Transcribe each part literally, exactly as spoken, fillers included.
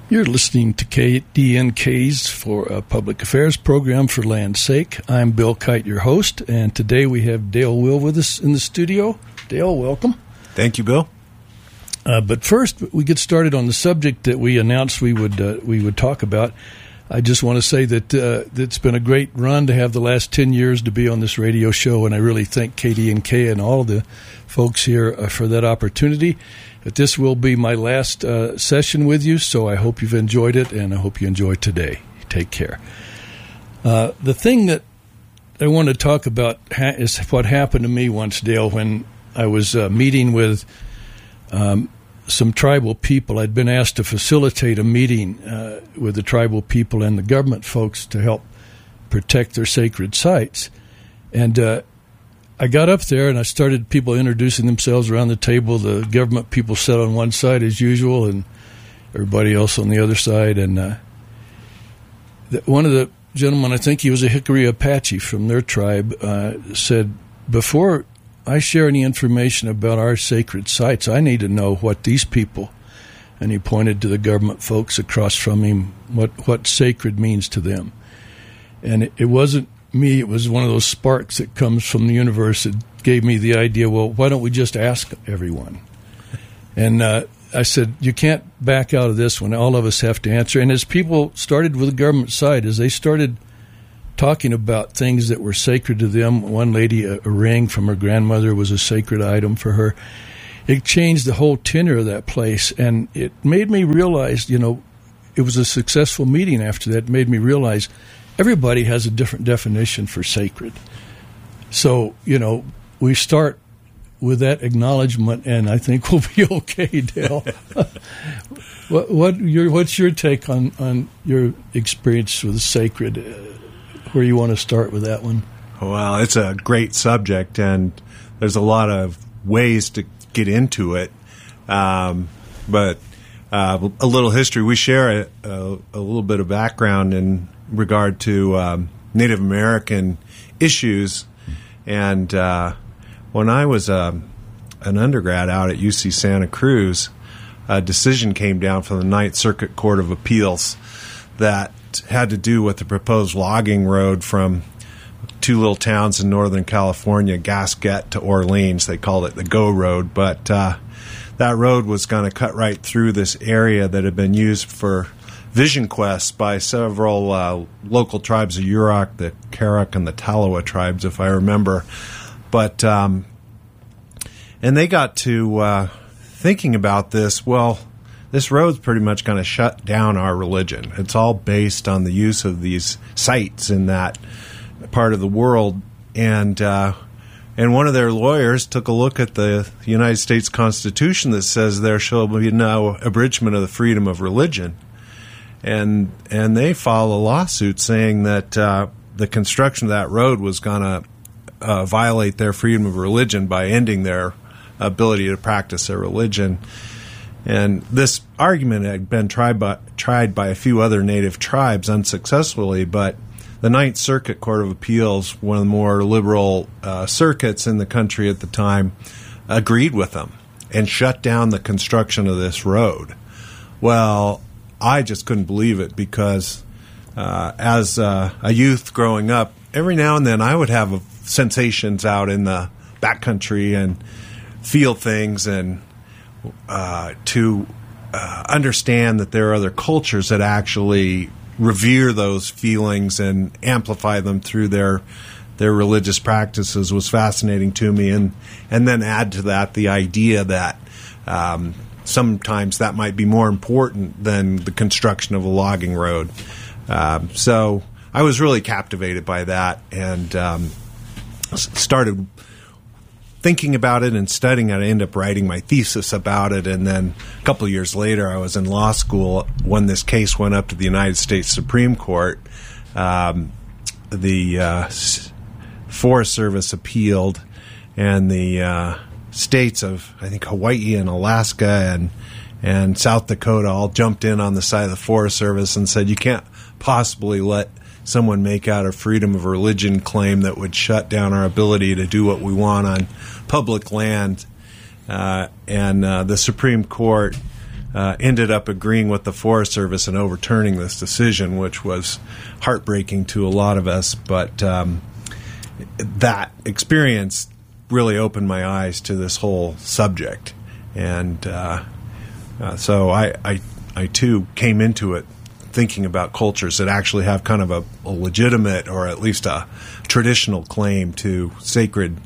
You're listening to K D N K's for a Public Affairs program for Land's Sake. I'm Bill Kite, your host, and today we have Dale Will with us in the studio. Dale, welcome. Thank you, Bill. Uh, but first, we get started on the subject that we announced we would uh, we would talk about. I just want to say that uh, it's been a great run to have the last ten years to be on this radio show, and I really thank K D N K and all the folks here uh, for that opportunity. But this will be my last uh, session with you, so I hope you've enjoyed it, and I hope you enjoy today. Take care. Uh, the thing that I want to talk about ha- is what happened to me once, Dale, when I was uh, meeting with um, some tribal people. I'd been asked to facilitate a meeting uh, with the tribal people and the government folks to help protect their sacred sites. And uh, I got up there and I started people introducing themselves around the table. The government people sat on one side as usual and everybody else on the other side. And uh, the, one of the gentlemen, I think he was a Hickory Apache from their tribe, uh, said, before I share any information about our sacred sites, I need to know what these people, and he pointed to the government folks across from him, what, what sacred means to them. And it, it wasn't me, it was one of those sparks that comes from the universe that gave me the idea, well, why don't we just ask everyone? And uh, I said, you can't back out of this one. All of us have to answer. And as people started with the government side, as they started talking about things that were sacred to them, one lady, a, a ring from her grandmother was a sacred item for her. It changed the whole tenor of that place, and it made me realize, you know, it was a successful meeting after that. It made me realize everybody has a different definition for sacred. So, you know, we start with that acknowledgement, and I think we'll be okay, Dale. what, what your, what's your take on, on your experience with sacred? Uh, where you want to start with that one? Well, it's a great subject, and there's a lot of ways to get into it. Um, but uh, a little history. We share a, a, a little bit of background in regard to um, Native American issues. And uh, when I was uh, an undergrad out at U C Santa Cruz, a decision came down from the Ninth Circuit Court of Appeals that had to do with the proposed logging road from two little towns in Northern California, Gasquet to Orleans. They called it the Go Road, but uh, that road was going to cut right through this area that had been used for vision quests by several uh, local tribes of Yurok, the Karok, and the Talowa tribes, if I remember. But um, and they got to uh, thinking about this. Well, this road's pretty much going to shut down our religion. It's all based on the use of these sites in that part of the world. And uh, and one of their lawyers took a look at the United States Constitution that says there shall be no abridgment of the freedom of religion. And and they filed a lawsuit saying that uh, the construction of that road was going to uh, violate their freedom of religion by ending their ability to practice their religion. And this argument had been tried by, tried by a few other native tribes unsuccessfully, but the Ninth Circuit Court of Appeals, one of the more liberal uh, circuits in the country at the time, agreed with them and shut down the construction of this road. Well, I just couldn't believe it because uh, as uh, a youth growing up, every now and then I would have sensations out in the backcountry and feel things and Uh, to uh, understand that there are other cultures that actually revere those feelings and amplify them through their their religious practices was fascinating to me, and and then add to that the idea that um, sometimes that might be more important than the construction of a logging road. Um, so I was really captivated by that and um, started thinking about it and studying it. I ended up writing my thesis about it, and then a couple of years later I was in law school when this case went up to the United States Supreme Court. Um, the uh, Forest Service appealed, and the uh, states of, I think, Hawaii and Alaska and and South Dakota all jumped in on the side of the Forest Service and said, you can't possibly let someone make out a freedom of religion claim that would shut down our ability to do what we want on public land. Uh, and uh, the Supreme Court uh, ended up agreeing with the Forest Service and overturning this decision, which was heartbreaking to a lot of us. But um, that experience really opened my eyes to this whole subject. And uh, uh, so I, I, I, too, came into it thinking about cultures that actually have kind of a, a legitimate or at least a traditional claim to sacred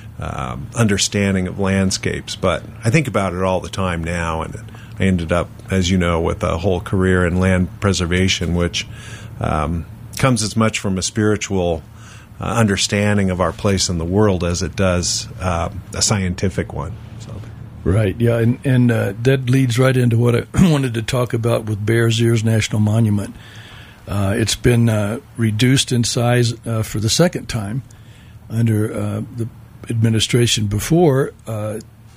um, understanding of landscapes. But I think about it all the time now, and I ended up, as you know, with a whole career in land preservation, which um, comes as much from a spiritual uh, understanding of our place in the world as it does uh, a scientific one. So. Right, yeah, and, and uh, that leads right into what I wanted to talk about with Bears Ears National Monument. Uh, it's been uh, reduced in size uh, for the second time under uh, the administration before. Uh,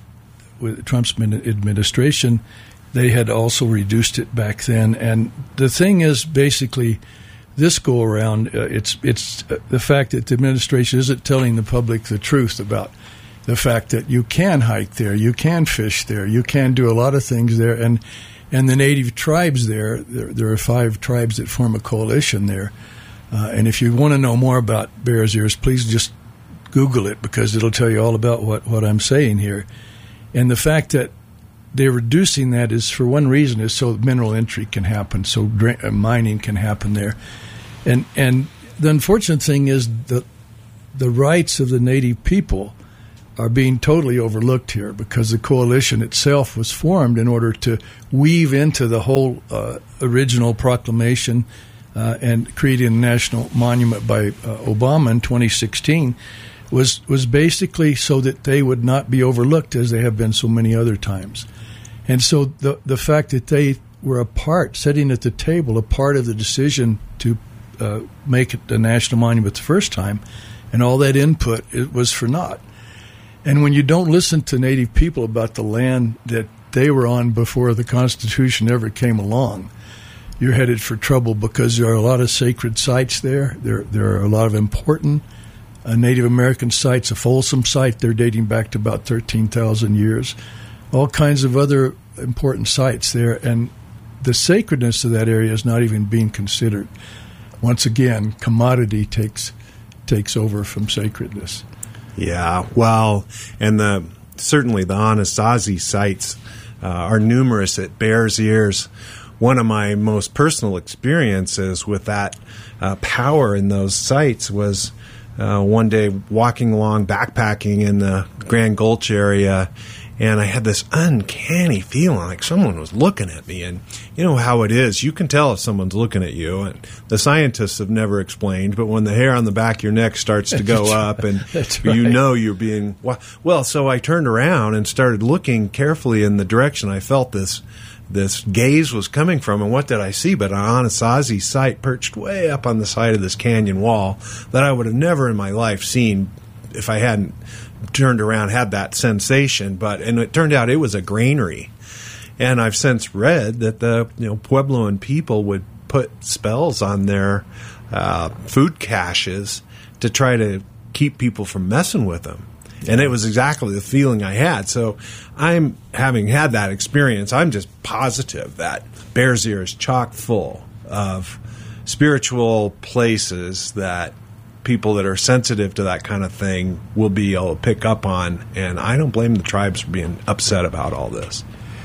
with Trump's administration, they had also reduced it back then. And the thing is, basically, this go around, uh, it's it's uh, the fact that the administration isn't telling the public the truth about the fact that you can hike there, you can fish there, you can do a lot of things there, and and the native tribes there, there, there are five tribes that form a coalition there. Uh, and if you want to know more about Bears Ears, please just Google it, because it'll tell you all about what, what I'm saying here. And the fact that they're reducing that is, for one reason, is so mineral entry can happen, so dra- uh, mining can happen there. And and the unfortunate thing is that the rights of the native people are being totally overlooked here, because the coalition itself was formed in order to weave into the whole uh, original proclamation uh, and creating a national monument by uh, Obama in twenty sixteen was was basically so that they would not be overlooked as they have been so many other times. And so the the fact that they were a part, sitting at the table, a part of the decision to uh, make it a national monument the first time, and all that input, it was for naught. And when you don't listen to Native people about the land that they were on before the Constitution ever came along, you're headed for trouble, because there are a lot of sacred sites there. There, there are a lot of important uh, Native American sites. A Folsom site, they're dating back to about thirteen thousand years. All kinds of other important sites there, and the sacredness of that area is not even being considered. Once again, commodity takes takes over from sacredness. Yeah, well, and the certainly the Anasazi sites uh, are numerous at Bears Ears. One of my most personal experiences with that uh, power in those sites was uh, one day walking along, backpacking in the Grand Gulch area, and I had this uncanny feeling like someone was looking at me. And you know how it is. You can tell if someone's looking at you. And the scientists have never explained, but when the hair on the back of your neck starts to go up and That's you right. know you're being... Well, so I turned around and started looking carefully in the direction I felt this this gaze was coming from. And what did I see but an Anasazi site perched way up on the side of this canyon wall that I would have never in my life seen if I hadn't turned around, had that sensation. But and it turned out it was a granary, and I've since read that the you know Puebloan people would put spells on their uh, food caches to try to keep people from messing with them. And it was exactly the feeling I had. So I'm having had that experience. I'm just positive that Bears Ears is chock full of spiritual places that people that are sensitive to that kind of thing will be able to pick up on, and I don't blame the tribes for being upset about all this.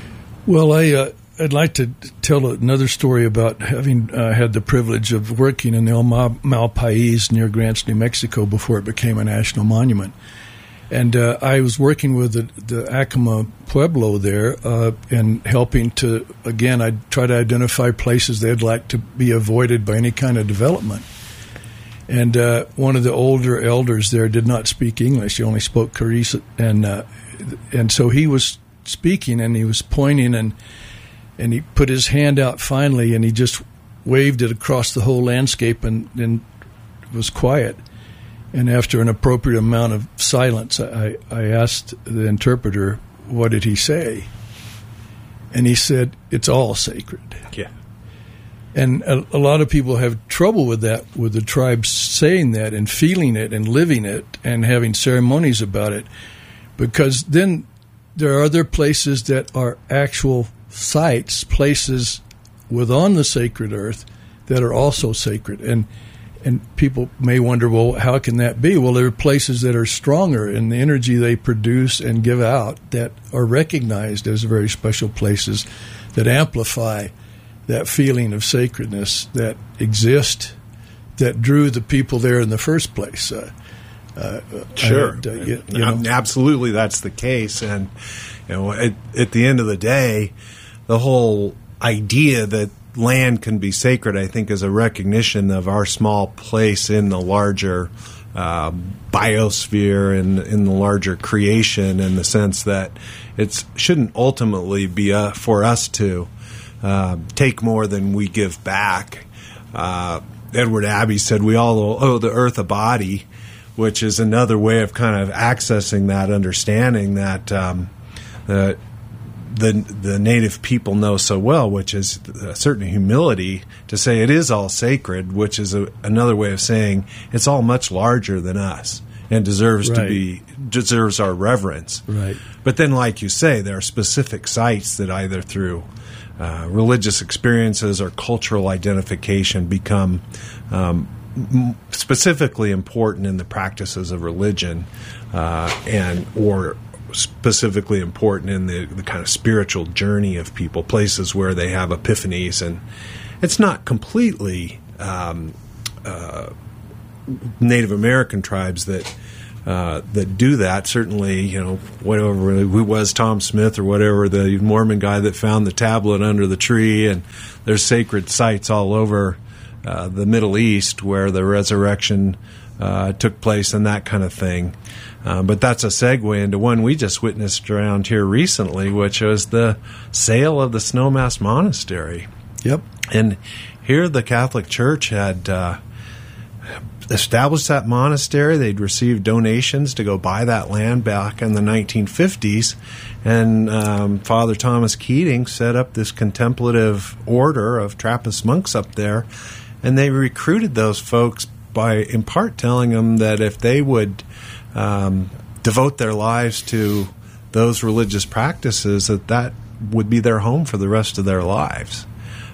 Well, I, uh, I'd like to tell another story about having uh, had the privilege of working in the El Malpais near Grants, New Mexico, before it became a national monument. And uh, I was working with the, the Acoma Pueblo there uh, and helping to, again, I'd try to identify places they'd like to be avoided by any kind of development. And uh, one of the older elders there did not speak English. He only spoke Carrizo. And uh, and so he was speaking, and he was pointing, and and he put his hand out finally, and he just waved it across the whole landscape, and, and it was quiet. And after an appropriate amount of silence, I, I asked the interpreter, what did he say? And he said, it's all sacred. Yeah. And a, a lot of people have trouble with that, with the tribes saying that and feeling it and living it and having ceremonies about it, because then there are other places that are actual sites, places within the sacred earth that are also sacred. And and people may wonder, well, how can that be? Well, there are places that are stronger in the energy they produce and give out that are recognized as very special places that amplify that feeling of sacredness that exist, that drew the people there in the first place. Uh, uh, sure. Had, uh, you, you know. Absolutely, that's the case. And you know, at, at the end of the day, the whole idea that land can be sacred, I think, is a recognition of our small place in the larger uh, biosphere and in the larger creation, in the sense that it shouldn't ultimately be uh, for us to uh, take more than we give back. Uh, Edward Abbey said we all owe the earth a body, which is another way of kind of accessing that understanding that um, uh, the the native people know so well, which is a certain humility to say it is all sacred, which is a, another way of saying it's all much larger than us and deserves right. to be deserves our reverence. Right. But then, like you say, there are specific sites that either through uh, religious experiences or cultural identification become um, m- specifically important in the practices of religion, uh, and or specifically important in the, the kind of spiritual journey of people, places where they have epiphanies. And it's not completely um, uh, Native American tribes that uh, that do that. Certainly, you know, whatever, who was Tom Smith or whatever, the Mormon guy that found the tablet under the tree, and there's sacred sites all over uh, the Middle East where the resurrection uh, took place and that kind of thing. Uh, but that's a segue into one we just witnessed around here recently, which was the sale of the Snowmass Monastery. Yep. And here the Catholic Church had uh, established that monastery. They'd received donations to go buy that land back in the nineteen fifties. And um, Father Thomas Keating set up this contemplative order of Trappist monks up there. And they recruited those folks by, in part, telling them that if they would Um, devote their lives to those religious practices, that that would be their home for the rest of their lives.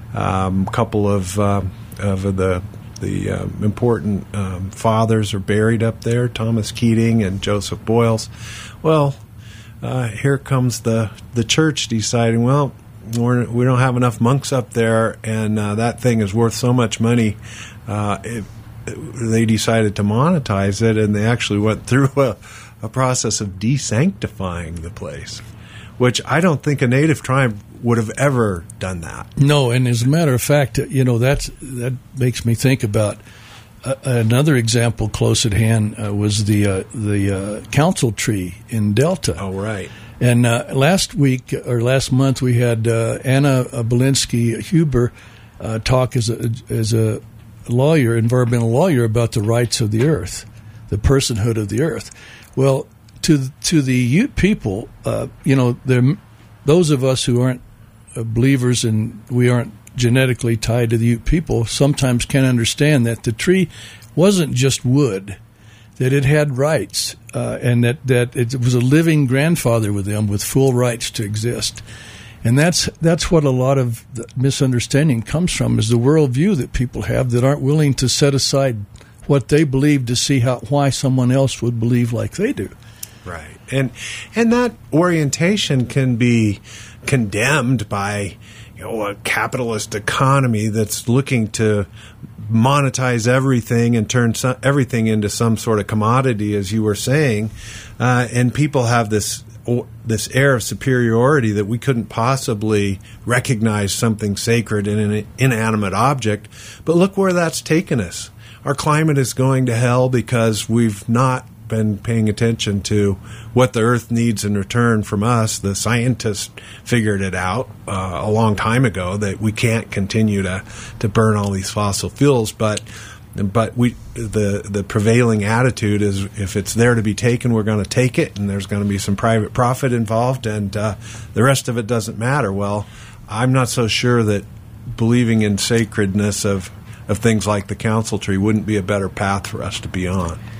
Um, a couple of uh, of the the uh, important um, fathers are buried up there, Thomas Keating and Joseph Boyles. Well, uh, here comes the the church deciding, well, we're, we don't have enough monks up there, and uh, that thing is worth so much money. Uh, it, They decided to monetize it, and they actually went through a, a process of desanctifying the place, which I don't think a native tribe would have ever done that. No, and as a matter of fact, you know, that's that makes me think about uh, another example close at hand uh, was the uh, the uh, council tree in Delta. Oh, right. And uh, last week or last month we had uh, Anna Belinsky Huber uh, talk as a as a lawyer, environmental lawyer, about the rights of the earth, the personhood of the earth. Well, to to the Ute people, uh, you know, those of us who aren't uh, believers and we aren't genetically tied to the Ute people sometimes can understand that the tree wasn't just wood, that it had rights, uh, and that, that it was a living grandfather with them with full rights to exist. And that's that's what a lot of the misunderstanding comes from, is the worldview that people have that aren't willing to set aside what they believe to see how why someone else would believe like they do. Right. And and that orientation can be condemned by, you know, a capitalist economy that's looking to monetize everything and turn some, everything into some sort of commodity, as you were saying. Uh, and people have this this air of superiority that we couldn't possibly recognize something sacred in an inanimate object. But look where that's taken us. Our climate is going to hell because we've not been paying attention to what the earth needs in return from us. The scientists figured it out uh, a long time ago that we can't continue to, to burn all these fossil fuels, but But we, the the prevailing attitude is, if it's there to be taken, we're going to take it, and there's going to be some private profit involved, and uh, the rest of it doesn't matter. Well, I'm not so sure that believing in sacredness of, of things like the council tree wouldn't be a better path for us to be on.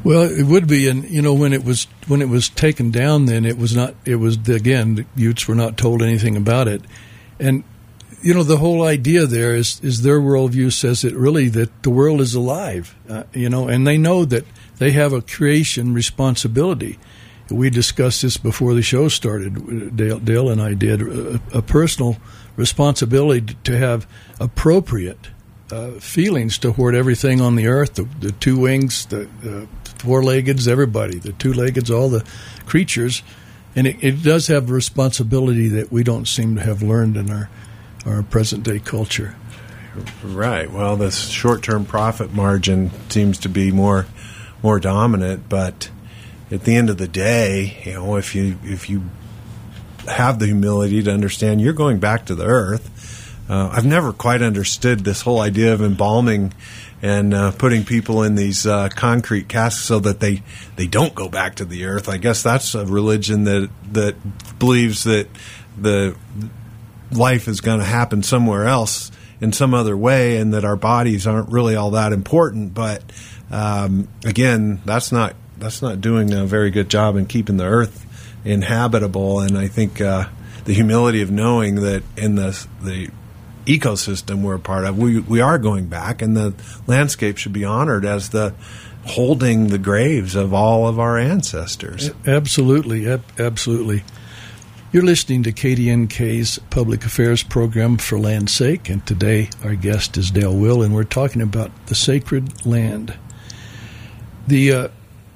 Well, it would be, and you know, when it was when it was taken down, then it was not. It was again, the Utes were not told anything about it, and you know, the whole idea there is is their worldview says it really that the world is alive, uh, you know, and they know that they have a creation responsibility. We discussed this before the show started. Dale, Dale and I did a, a personal responsibility to have appropriate uh, feelings toward everything on the earth, the, the two wings, the uh, four-leggeds, everybody, the two-leggeds, all the creatures. And it, it does have a responsibility that we don't seem to have learned in our, our present-day culture. Right. Well, this short-term profit margin seems to be more more dominant, but at the end of the day, you know, if you if you have the humility to understand you're going back to the earth, uh, I've never quite understood this whole idea of embalming and uh, putting people in these uh, concrete casks so that they, they don't go back to the earth. I guess that's a religion that that believes that the life is going to happen somewhere else in some other way, and that our bodies aren't really all that important. But um, again, that's not that's not doing a very good job in keeping the earth inhabitable. And I think uh, the humility of knowing that in the the ecosystem we're a part of, we we are going back, and the landscape should be honored as the holding the graves of all of our ancestors. Absolutely, absolutely. You're listening to K D N K's Public Affairs program For Land's Sake, and today our guest is Dale Will, and we're talking about the sacred land. The uh,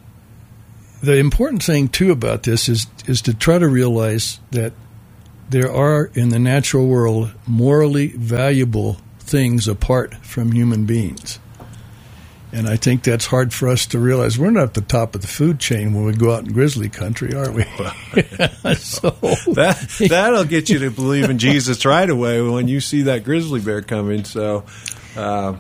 the important thing, too, about this is is to try to realize that there are, in the natural world, morally valuable things apart from human beings. And I think that's hard for us to realize. We're not at the top of the food chain when we go out in grizzly country, are we? so that, that'll get you to believe in Jesus right away when you see that grizzly bear coming. So, uh,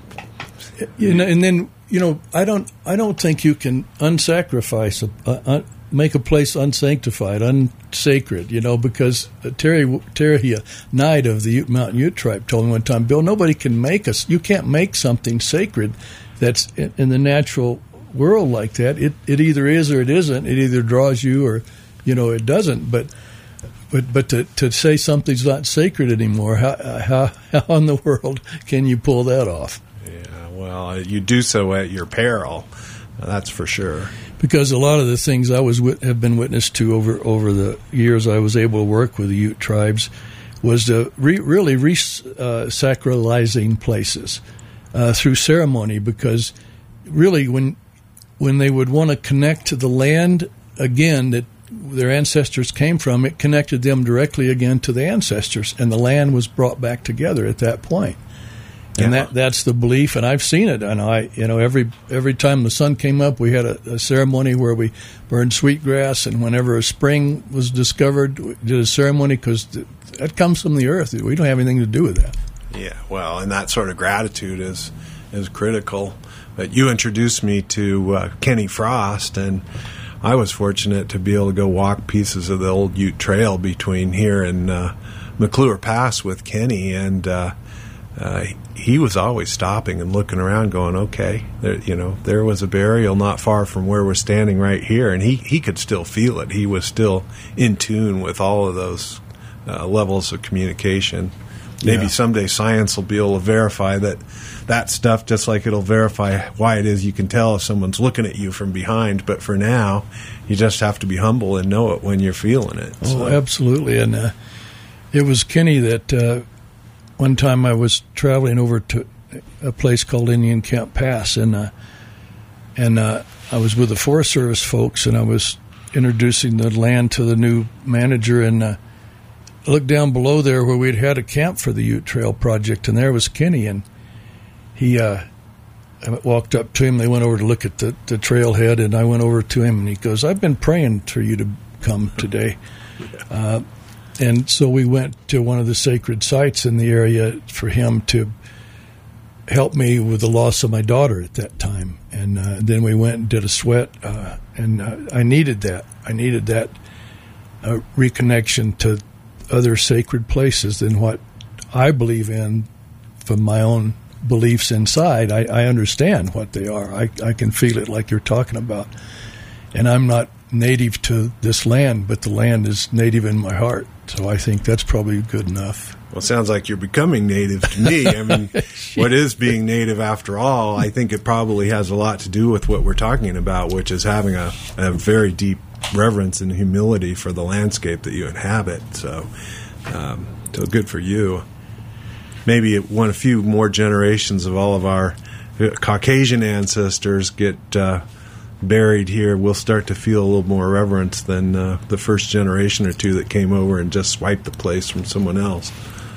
you know, and then you know, I don't, I don't think you can unsacrifice, a, uh, un, make a place unsanctified, unsacred. You know, because Terry Terry Knight of the Ute, Mountain Ute tribe told me one time, Bill, nobody can make us. You can't make something sacred that's in the natural world like that. It it either is or it isn't. It either draws you or, you know, it doesn't. But but but to, to say something's not sacred anymore, how, how how in the world can you pull that off? Yeah, well, you do so at your peril. That's for sure. Because a lot of the things I was have been witness to over over the years I was able to work with the Ute tribes was to re, really re-sacralizing uh, places. Uh, through ceremony, because really when when they would want to connect to the land again that their ancestors came from, it connected them directly again to the ancestors, and the land was brought back together at that point. And yeah. that that's the belief, and I've seen it. And I, you know, every every time the sun came up, we had a, a ceremony where we burned sweetgrass, and whenever a spring was discovered, we did a ceremony because that comes from the earth. We don't have anything to do with that. Yeah, well, and that sort of gratitude is is critical. But you introduced me to uh, Kenny Frost, and I was fortunate to be able to go walk pieces of the old Ute Trail between here and uh, McClure Pass with Kenny, and uh, uh, he was always stopping and looking around, going, "Okay, there, you know, there was a burial not far from where we're standing right here," and he he could still feel it. He was still in tune with all of those uh, levels of communication. Maybe yeah. someday science will be able to verify that that stuff, just like it'll verify why it is you can tell if someone's looking at you from behind. But for now, you just have to be humble and know it when you're feeling it. Oh, so. Absolutely. And uh, it was Kenny that uh, one time I was traveling over to a place called Indian Camp Pass, and uh, and uh, I was with the Forest Service folks, and I was introducing the land to the new manager, and uh, I looked down below there where we'd had a camp for the Ute Trail project, and there was Kenny, and he, uh, I walked up to him. They went over to look at the, the trailhead, and I went over to him, and he goes, "I've been praying for you to come today." Uh, and so we went to one of the sacred sites in the area for him to help me with the loss of my daughter at that time. And uh, then we went and did a sweat, uh, and uh, I needed that. I needed that uh, reconnection to other sacred places than what I believe in from my own beliefs inside. I, I understand what they are. I, I can feel it like you're talking about. And I'm not native to this land, but the land is native in my heart. So I think that's probably good enough. Well, it sounds like you're becoming native to me. I mean, what is being native after all? I think it probably has a lot to do with what we're talking about, which is having a, a very deep reverence and humility for the landscape that you inhabit. So, um, so good for you. Maybe one, a few more generations of all of our Caucasian ancestors get uh, buried here, we'll start to feel a little more reverence than uh, the first generation or two that came over and just swiped the place from someone else.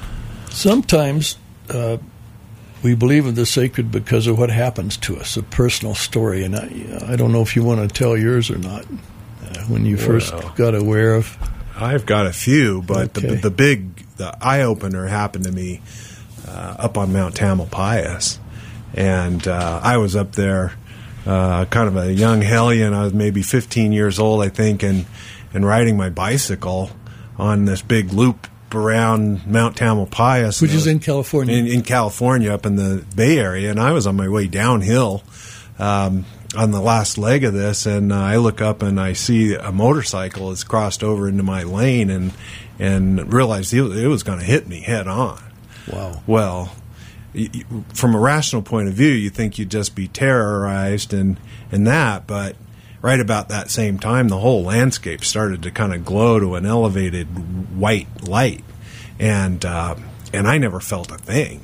Sometimes uh, we believe in the sacred because of what happens to us, a personal story. And I, I don't know if you want to tell yours or not. Uh, when you first well, got aware of... I've got a few, but okay. the, the big, the eye-opener happened to me uh, up on Mount Tamalpais. And uh, I was up there uh, kind of a young hellion. I was maybe fifteen years old, I think, and, and riding my bicycle on this big loop around Mount Tamalpais, which is in California. In, in California, up in the Bay Area, and I was on my way downhill um, on the last leg of this, and uh, I look up and I see a motorcycle has crossed over into my lane, and and realized it, it was going to hit me head on. Wow. Well, y- y- from a rational point of view, you think you'd just be terrorized and and that, but right about that same time, the whole landscape started to kind of glow to an elevated white light, and uh, and I never felt a thing.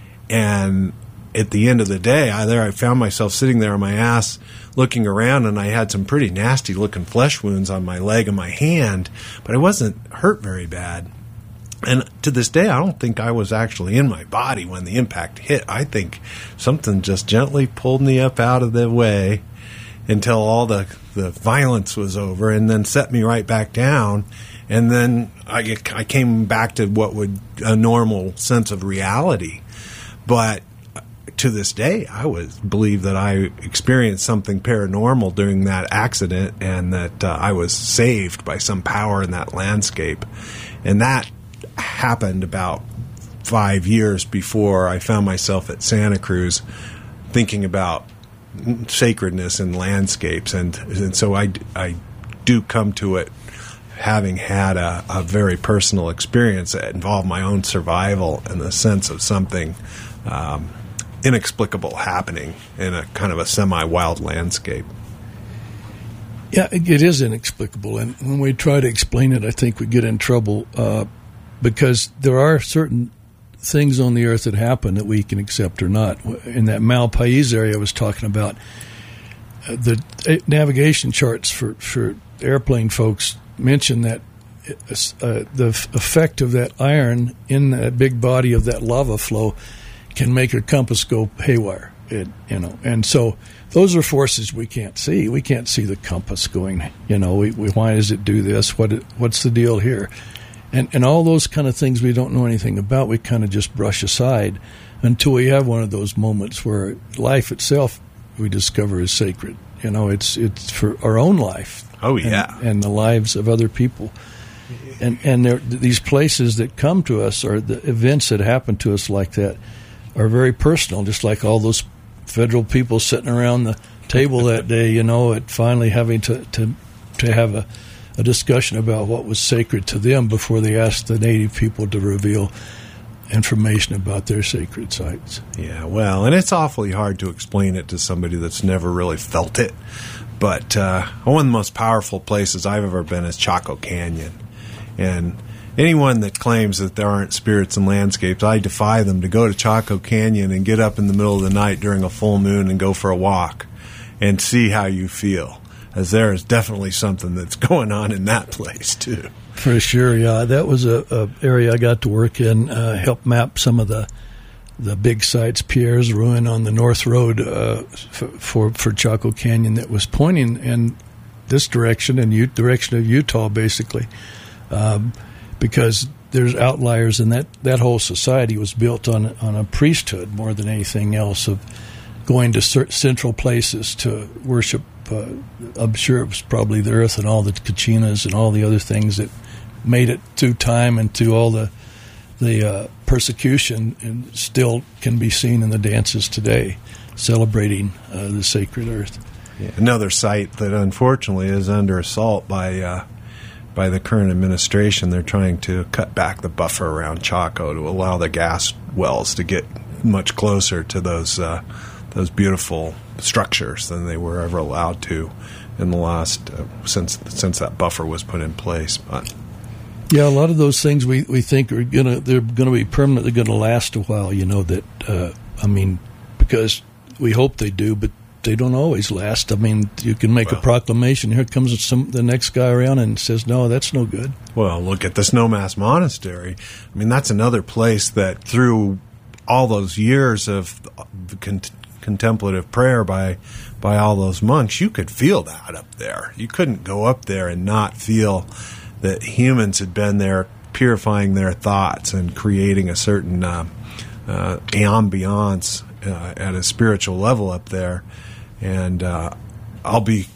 And at the end of the day, I there I found myself sitting there on my ass, looking around, and I had some pretty nasty looking flesh wounds on my leg and my hand, but I wasn't hurt very bad. And to this day, I don't think I was actually in my body when the impact hit. I think something just gently pulled me up out of the way until all the, the violence was over, and then set me right back down. And then I, I came back to what would a normal sense of reality. But to this day, I was believe that I experienced something paranormal during that accident, and that uh, I was saved by some power in that landscape. And that happened about five years before I found myself at Santa Cruz thinking about sacredness in landscapes, and, and so I, I do come to it having had a, a very personal experience that involved my own survival and the sense of something um, inexplicable happening in a kind of a semi-wild landscape. Yeah, it is inexplicable, and when we try to explain it, I think we get in trouble uh, because there are certain things on the earth that happen that we can accept or not. In that Malpais area I was talking about, uh, the navigation charts for, for airplane folks mention that uh, the f- effect of that iron in that big body of that lava flow can make a compass go haywire. It, you know, and so those are forces we can't see. We can't see the compass going, you know, we, we, why does it do this? What what's the deal here? And and all those kind of things we don't know anything about, we kind of just brush aside until we have one of those moments where life itself we discover is sacred. You know, it's it's for our own life. Oh, yeah. And, and the lives of other people. And and there, these places that come to us, or the events that happen to us like that, are very personal, just like all those federal people sitting around the table that day, you know, at finally having to, to, to have a a discussion about what was sacred to them before they asked the native people to reveal information about their sacred sites. Yeah, well, and it's awfully hard to explain it to somebody that's never really felt it. But uh, one of the most powerful places I've ever been is Chaco Canyon. And anyone that claims that there aren't spirits in landscapes, I defy them to go to Chaco Canyon and get up in the middle of the night during a full moon and go for a walk and see how you feel. As there is definitely something that's going on in that place, too. For sure, yeah. That was a, a area I got to work in, uh, help map some of the the big sites, Pierre's Ruin on the North Road uh, for, for for Chaco Canyon, that was pointing in this direction, and U- direction of Utah, basically, um, because there's outliers, and that, that whole society was built on, on a priesthood more than anything else, of going to central places to worship. Uh, I'm sure it was probably the earth and all the kachinas and all the other things that made it through time and through all the the uh, persecution, and still can be seen in the dances today, celebrating uh, the sacred earth. Yeah. Another site that unfortunately is under assault by uh, by the current administration. They're trying to cut back the buffer around Chaco to allow the gas wells to get much closer to those uh, those beautiful structures than they were ever allowed to in the last uh, since since that buffer was put in place. But yeah, a lot of those things we, we think are gonna they're gonna be permanent. They're gonna last a while. You know that. Uh, I mean, because we hope they do, but they don't always last. I mean, you can make well, a proclamation. Here comes some the next guy around and says, "No, that's no good." Well, look at the Snowmass Monastery. I mean, that's another place that through all those years of con- contemplative prayer by by all those monks, you could feel that up there. You couldn't go up there and not feel that humans had been there purifying their thoughts and creating a certain uh, uh, ambiance uh, at a spiritual level up there. And uh, I'll be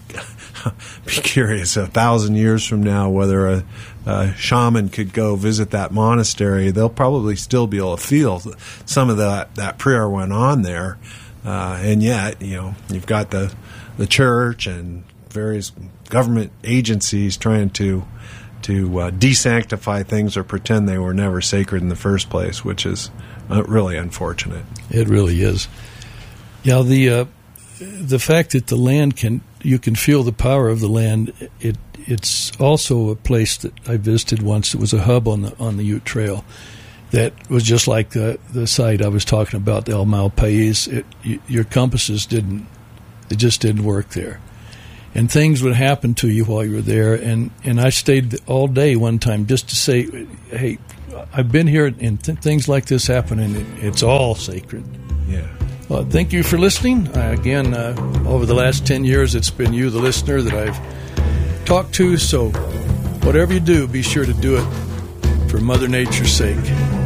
be curious a thousand years from now whether a, a shaman could go visit that monastery. They'll probably still be able to feel some of that, that prayer went on there. Uh, and yet, you know, you've got the the church and various government agencies trying to to uh, desanctify things or pretend they were never sacred in the first place, which is uh, really unfortunate. It really is. Yeah, the uh, the fact that the land can you can feel the power of the land. It it's also a place that I visited once. It was a hub on the on the Ute Trail. That was just like the the site I was talking about, the El Malpais. It, y- your compasses didn't, it just didn't work there. And things would happen to you while you were there. And, and I stayed all day one time just to say, hey, I've been here and th- things like this happen, and it, it's all sacred. Yeah. Well, thank you for listening. Uh, again, uh, over the last ten years, it's been you, the listener, that I've talked to. So whatever you do, be sure to do it for Mother Nature's sake.